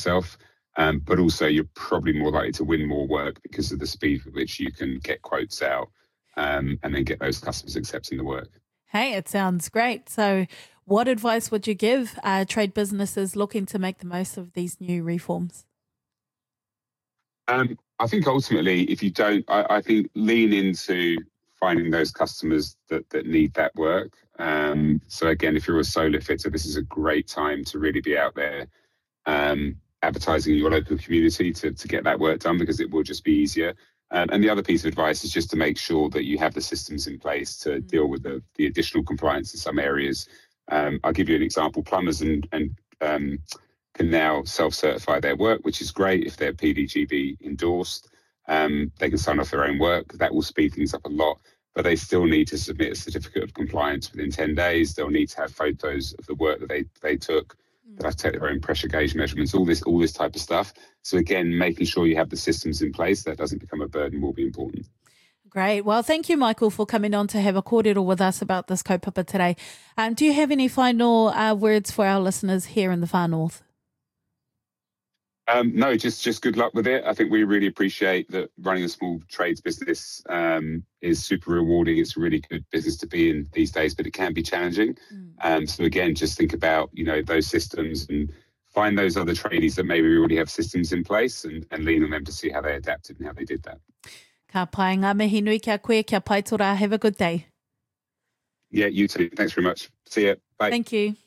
yourself, but also you're probably more likely to win more work because of the speed with which you can get quotes out and then get those customers accepting the work. Hey, it sounds great. So what advice would you give trade businesses looking to make the most of these new reforms? I think ultimately, if you don't, I think lean into finding those customers that need that work. So again, if you're a solar fitter, this is a great time to really be out there advertising in your local community to get that work done, because it will just be easier. And the other piece of advice is just to make sure that you have the systems in place to deal with the additional compliance in some areas. I'll give you an example. Plumbers and can now self-certify their work, which is great if they're PDGB endorsed. They can sign off their own work. That will speed things up a lot, but they still need to submit a certificate of compliance within 10 days. They'll need to have photos of the work that they took. They'll have to take their own pressure gauge measurements, all this type of stuff. So again, making sure you have the systems in place, that doesn't become a burden, will be important. Great. Well, thank you, Michael, for coming on to have a kōrero with us about this kaupapa today. Do you have any final words for our listeners here in the Far North? No, just good luck with it. I think we really appreciate that running a small trades business is super rewarding. It's a really good business to be in these days, but it can be challenging. So again, just think about, those systems and find those other tradies that maybe already have systems in place and lean on them to see how they adapted and how they did that. Ka pai ngā mihi nui kia koe, kia pai tō rā. Have a good day. Yeah, you too. Thanks very much. See ya. Bye. Thank you.